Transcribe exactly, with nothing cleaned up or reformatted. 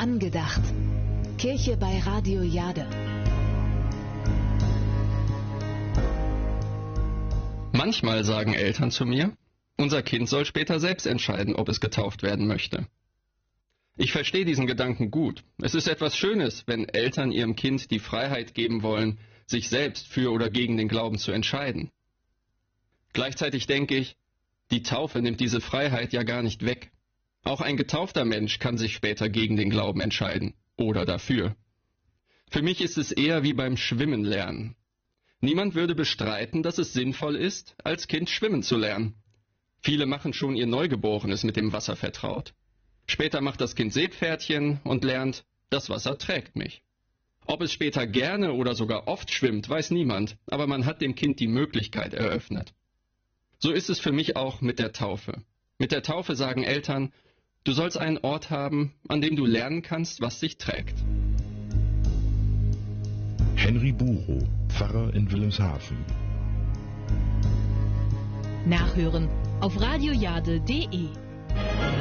Angedacht. Kirche bei Radio Jade. Manchmal sagen Eltern zu mir, unser Kind soll später selbst entscheiden, ob es getauft werden möchte. Ich verstehe diesen Gedanken gut. Es ist etwas Schönes, wenn Eltern ihrem Kind die Freiheit geben wollen, sich selbst für oder gegen den Glauben zu entscheiden. Gleichzeitig denke ich, die Taufe nimmt diese Freiheit ja gar nicht weg. Auch ein getaufter Mensch kann sich später gegen den Glauben entscheiden oder dafür. Für mich ist es eher wie beim Schwimmen lernen. Niemand würde bestreiten, dass es sinnvoll ist, als Kind schwimmen zu lernen. Viele machen schon ihr Neugeborenes mit dem Wasser vertraut. Später macht das Kind Seepferdchen und lernt, das Wasser trägt mich. Ob es später gerne oder sogar oft schwimmt, weiß niemand, aber man hat dem Kind die Möglichkeit eröffnet. So ist es für mich auch mit der Taufe. Mit der Taufe sagen Eltern, du sollst einen Ort haben, an dem du lernen kannst, was dich trägt. Henry Buchow, Pfarrer in Wilhelmshaven. Nachhören auf radiojade punkt de.